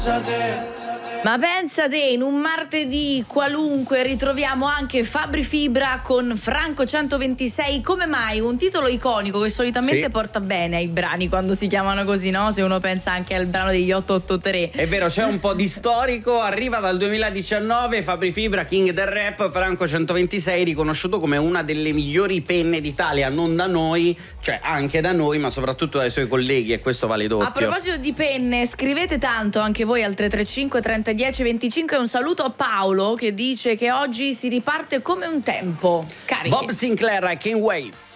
Ma pensa te, in un martedì qualunque ritroviamo anche Fabri Fibra con Franco 126. Come mai? Un titolo iconico che solitamente porta bene ai brani quando si chiamano così, no? Se uno pensa anche al brano degli 883. È vero, c'è un po' di storico. Arriva dal 2019 Fabri Fibra, king del rap. Franco 126 riconosciuto come una delle migliori penne d'Italia, non da noi, cioè anche da noi, ma soprattutto dai suoi colleghi, e questo vale doppio. A proposito di penne, scrivete tanto anche voi al 335 30 10 25. Un saluto a Paolo che dice che oggi si riparte come un tempo. Carichi. Bob Sinclair, I Can't Wait.